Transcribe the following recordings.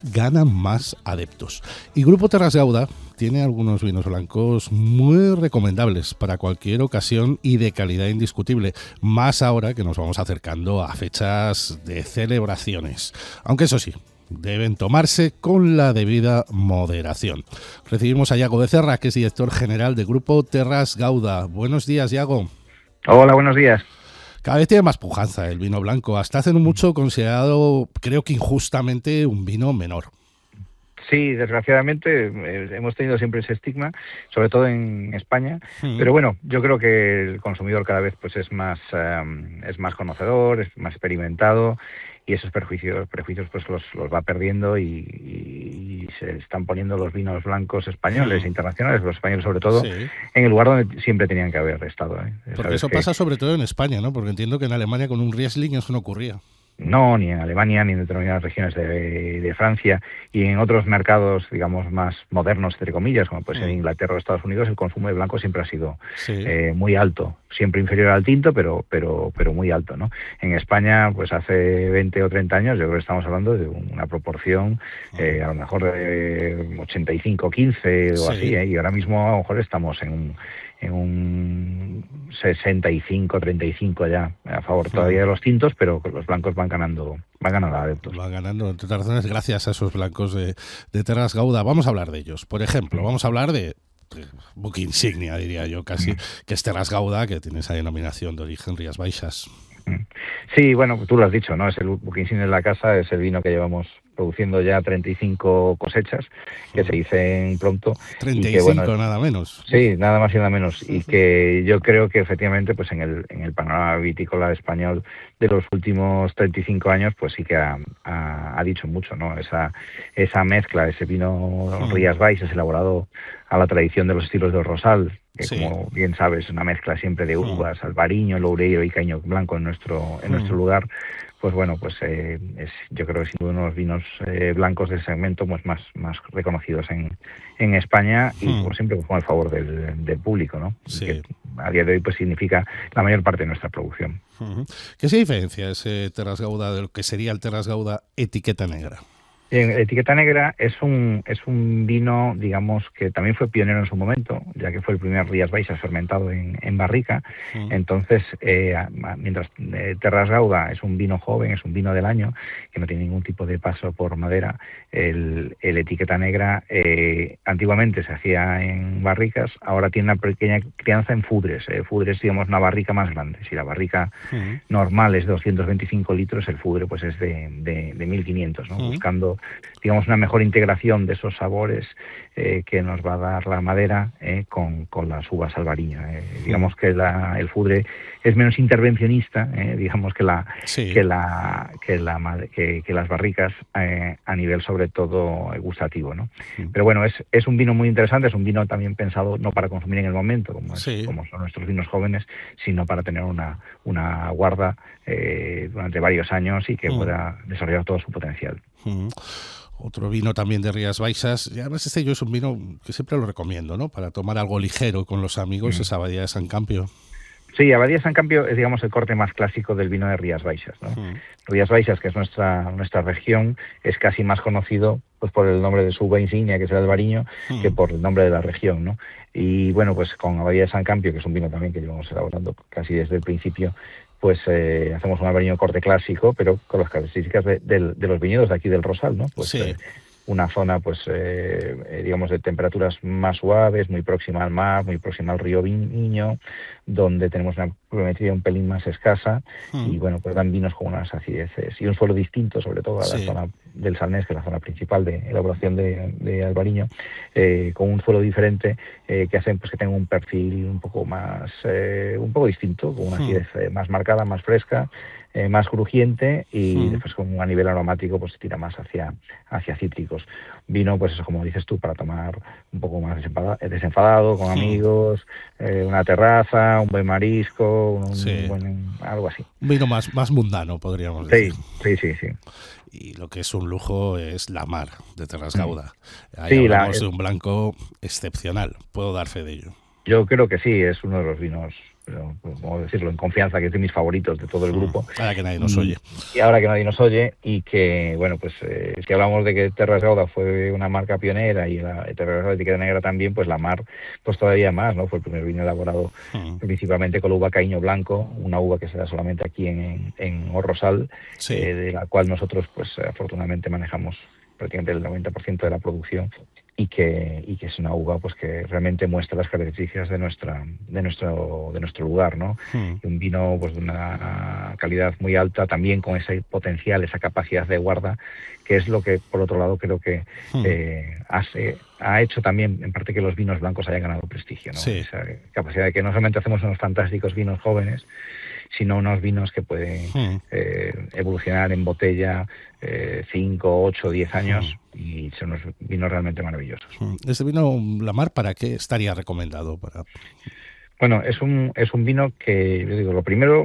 ganan más adeptos. Y Grupo Terras Gauda tiene algunos vinos blancos muy recomendables para cualquier ocasión y de calidad indiscutible, más ahora que nos vamos acercando a fechas de celebraciones. Aunque eso sí, deben tomarse con la debida moderación. Recibimos a Iago Becerra, que es director general de Grupo Terras Gauda. Buenos días, Iago. Hola, buenos días. Cada vez tiene más pujanza el vino blanco, hasta hace no mucho considerado, creo que injustamente, un vino menor. Sí, desgraciadamente hemos tenido siempre ese estigma, sobre todo en España, pero bueno, yo creo que el consumidor cada vez pues es más conocedor, es más experimentado, y esos prejuicios pues los va perdiendo y se están poniendo los vinos blancos españoles, internacionales, los españoles sobre todo, en el lugar donde siempre tenían que haber estado. Porque eso pasa sobre todo en España, ¿no? Porque entiendo que en Alemania con un Riesling eso no ocurría. No, ni en Alemania, ni en determinadas regiones de Francia, y en otros mercados, digamos, más modernos, entre comillas, como puede ser Inglaterra o Estados Unidos, el consumo de blanco siempre ha sido muy alto, siempre inferior al tinto, pero muy alto, ¿no? En España, pues hace 20 o 30 años, yo creo que estamos hablando de una proporción, a lo mejor de 85-15 o así, y ahora mismo a lo mejor estamos en un 65-35 ya a favor todavía de los tintos, pero los blancos van ganando adeptos. Van ganando, entre otras razones, gracias a esos blancos de Terras Gauda. Vamos a hablar de ellos. Por ejemplo, vamos a hablar de buque insignia, diría yo casi, que es Terras Gauda, que tiene esa denominación de origen Rías Baixas. Sí, bueno, tú lo has dicho, ¿no? Es el buque insignia de la casa, es el vino que llevamos produciendo ya 35 cosechas, que se dicen pronto. 35, y que, bueno, nada menos. Sí, nada más y nada menos. Y que yo creo que efectivamente pues en el panorama vitícola español de los últimos 35 años, pues sí que ha dicho mucho, ¿no? Esa mezcla, ese vino Rías Baixas elaborado a la tradición de los estilos del Rosal, que como bien sabes, es una mezcla siempre de uvas, albariño, loureiro y caño blanco en nuestro lugar. Pues bueno, pues yo creo que es uno de los vinos blancos del segmento pues más reconocidos en España, y por siempre con el favor del público, ¿no? Que a día de hoy pues significa la mayor parte de nuestra producción. ¿Qué se diferencia ese Terras Gauda de lo que sería el Terras Gauda etiqueta negra? Etiqueta negra es un vino, digamos, que también fue pionero en su momento, ya que fue el primer Rías Baixas fermentado en barrica. Entonces, mientras Terras Gauda es un vino joven, es un vino del año, que no tiene ningún tipo de paso por madera, el etiqueta negra antiguamente se hacía en barricas, ahora tiene una pequeña crianza en fudres. Fudres, digamos, una barrica más grande. Si la barrica normal es de 225 litros, el fudre pues es de 1500, ¿no? Buscando, digamos, una mejor integración de esos sabores que nos va a dar la madera con las uvas albariño. Digamos que el fudre es menos intervencionista, digamos, que las barricas a nivel sobre todo gustativo, ¿no? Pero bueno, es un vino muy interesante, es un vino también pensado no para consumir en el momento, como son nuestros vinos jóvenes, sino para tener una guarda durante varios años y que pueda desarrollar todo su potencial. Otro vino también de Rías Baixas, y además este yo es un vino que siempre lo recomiendo, ¿no? Para tomar algo ligero con los amigos, es Abadía de Sant Campio. Sí, Abadía de Sant Campio es, digamos, el corte más clásico del vino de Rías Baixas, ¿no? Rías Baixas, que es nuestra región, es casi más conocido pues por el nombre de su uva insignia, que es el albariño, que por el nombre de la región, ¿no? Y bueno, pues con Abadía de Sant Campio, que es un vino también que llevamos elaborando casi desde el principio, pues hacemos un albariño corte clásico, pero con las características de los viñedos de aquí del Rosal, ¿no? Pues una zona, pues digamos, de temperaturas más suaves, muy próxima al mar, muy próxima al río Miño, donde tenemos una pluviometría un pelín más escasa, y bueno, pues dan vinos con unas acideces y un suelo distinto, sobre todo a la zona del Salnés, que es la zona principal de elaboración de albariño, con un suelo diferente, que hacen pues que tenga un perfil un poco distinto, con una acidez más marcada, más fresca, más crujiente, y después a nivel aromático pues se tira más hacia cítricos. Vino, pues eso, como dices tú, para tomar un poco más desenfadado, con amigos, una terraza, un buen marisco, algo así. Un vino más mundano, podríamos decir. Sí. Y lo que es un lujo es la mar de Terras Gauda. Ahí hablamos de un blanco excepcional, puedo dar fe de ello. Yo creo que sí, es uno de los vinos como decirlo, en confianza, que es de mis favoritos de todo el grupo. Ahora que nadie nos oye. Y ahora que nadie nos oye, y que, bueno, pues si hablamos de que Terras Gauda fue una marca pionera y la Terras Gauda de etiqueta negra también, pues la Mar, pues todavía más, ¿no? Fue el primer vino elaborado principalmente con la uva Caíño Blanco, una uva que se da solamente aquí en Orrosal, de la cual nosotros, pues afortunadamente manejamos prácticamente el 90% de la producción, y que es una uva pues que realmente muestra las características de nuestro lugar, ¿no? Un vino pues de una calidad muy alta, también con ese potencial, esa capacidad de guarda, que es lo que por otro lado creo que ha hecho también en parte que los vinos blancos hayan ganado prestigio, ¿no? Esa capacidad de que no solamente hacemos unos fantásticos vinos jóvenes, sino unos vinos que pueden evolucionar en botella 5, 8, 10 años y son unos vinos realmente maravillosos. ¿Este vino, la Mar, para qué estaría recomendado? Bueno, es un vino que, yo digo, lo primero,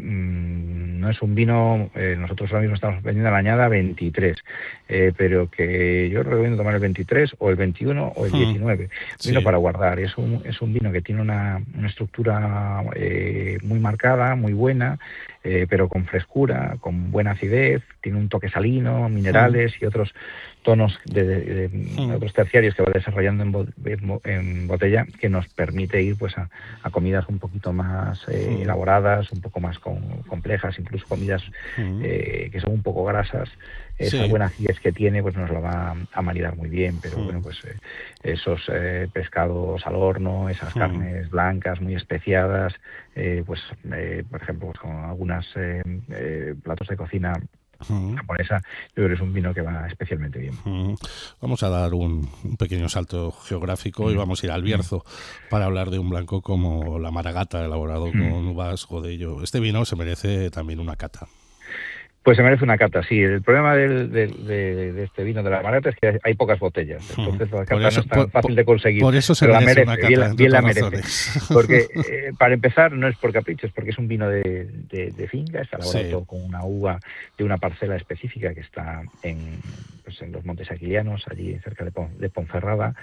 no es un vino, nosotros ahora mismo estamos vendiendo la añada 23, pero que yo recomiendo tomar el 23 o el 21 o el 19, vino para guardar. Es un vino que tiene una estructura muy marcada, muy buena, pero con frescura, con buena acidez, tiene un toque salino, minerales y otros tonos de otros terciarios que va desarrollando en botella, que nos permite ir pues a comidas un poquito más elaboradas, un poco más complejas, incluso comidas que son un poco grasas. Esa buena acidez que tiene pues nos la va a maridar muy bien, pero bueno, pues esos pescados al horno, esas carnes blancas muy especiadas, por ejemplo, pues con algunas platos de cocina japonesa, yo creo que es un vino que va especialmente bien. Vamos a dar un pequeño salto geográfico y vamos a ir al Bierzo para hablar de un blanco como la Maragata, elaborado con uvas Godello. Este vino se merece también una cata. Pues se merece una cata, sí. El problema de este vino de la Maragata es que hay pocas botellas, entonces la cata no es tan fácil de conseguir. Por eso se merece una cata, bien la merece. Porque, para empezar, no es por capricho, es porque es un vino de finca, está elaborado con una uva de una parcela específica que está en los Montes Aquilianos, allí cerca de Ponferrada,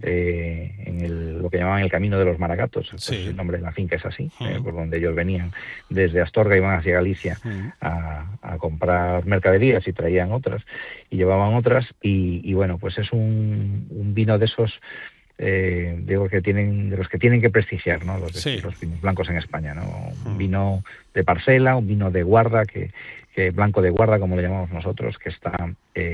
en lo que llamaban el Camino de los Maragatos. Pues el nombre de la finca es así, por donde ellos venían desde Astorga, iban hacia Galicia a comprar mercaderías y traían otras y llevaban otras, y bueno, pues es un vino de esos de los que tienen que prestigiar, ¿no? Los vinos blancos en España, ¿no? Un vino de parcela, un vino de guarda, que blanco de guarda, como le llamamos nosotros, que está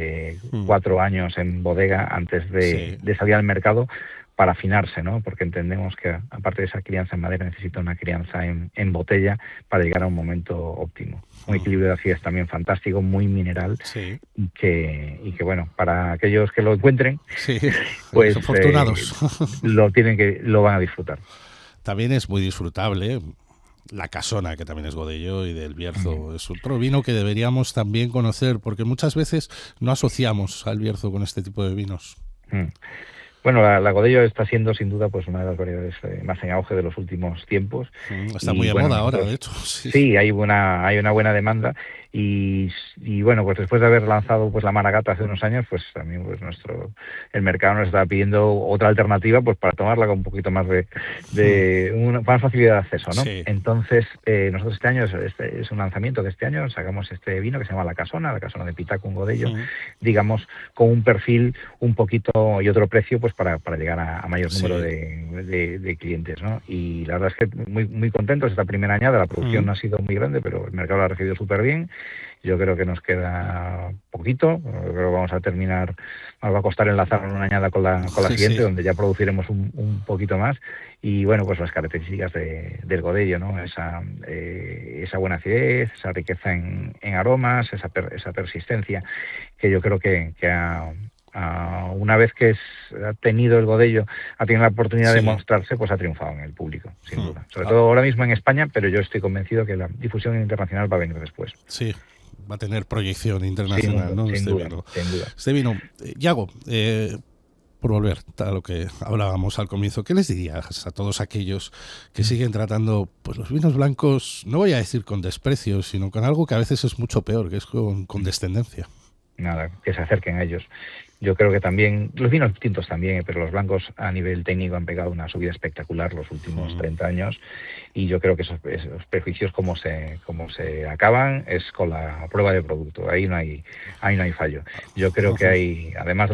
4 años en bodega antes de salir al mercado para afinarse, ¿no? Porque entendemos que aparte de esa crianza en madera necesita una crianza en botella para llegar a un momento óptimo. Un equilibrio de acidez también fantástico, muy mineral, y que bueno, para aquellos que lo encuentren, pues afortunados, lo van a disfrutar. También es muy disfrutable la Casona, que también es Godello, y del Bierzo. Es otro vino que deberíamos también conocer, porque muchas veces no asociamos al Bierzo con este tipo de vinos. Bueno, la Godello está siendo sin duda pues una de las variedades más en auge de los últimos tiempos. Está muy de moda ahora, de hecho. Sí, hay una buena demanda. Y bueno, pues después de haber lanzado pues la Maragata hace unos años, pues también pues el mercado nos está pidiendo otra alternativa pues para tomarla con un poquito más de más facilidad de acceso, ¿no? Entonces, nosotros este año, es un lanzamiento de este año, sacamos este vino que se llama la Casona de Pitaco en Godello, digamos, con un perfil un poquito y otro precio pues para llegar a mayor número de clientes, ¿no? Y la verdad es que muy, muy contentos. Esta primera añada, la producción no ha sido muy grande, pero el mercado lo ha recibido súper bien. Yo creo que nos queda poquito, creo que vamos a terminar, nos va a costar enlazar una añada con la siguiente, donde ya produciremos un poquito más. Y bueno, pues las características del Godello, ¿no? Esa buena acidez, esa riqueza en aromas, esa persistencia, que yo creo que una vez que ha tenido el Godello, ha tenido la oportunidad de mostrarse, pues ha triunfado en el público, sin duda. Sobre todo ahora mismo en España, pero yo estoy convencido que la difusión internacional va a venir después. Sí, va a tener proyección internacional, ¿no? Sin duda. Este vino. Yago, por volver a lo que hablábamos al comienzo, ¿qué les dirías a todos aquellos que siguen tratando pues los vinos blancos, no voy a decir con desprecio, sino con algo que a veces es mucho peor, que es con descendencia? Nada, que se acerquen a ellos, Yo creo que también, los vinos tintos también, pero los blancos a nivel técnico han pegado una subida espectacular los últimos 30 años, y yo creo que esos prejuicios como se acaban es con la prueba de producto. Ahí no hay fallo. Yo creo que hay, además